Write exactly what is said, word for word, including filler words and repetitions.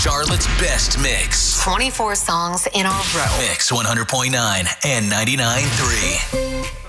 Charlotte's best mix. twenty-four songs in a row. Mix one hundred point nine and ninety-nine point three.